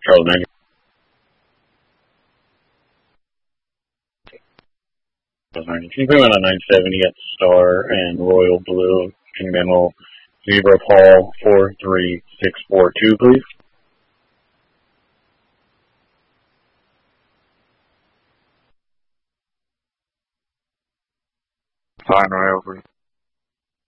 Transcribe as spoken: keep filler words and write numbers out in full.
Charles Manning. Can you put me on a nine seventy at Star and Royal Blue and Minimal Zebra Paul four three six four two, please? Fine, right over.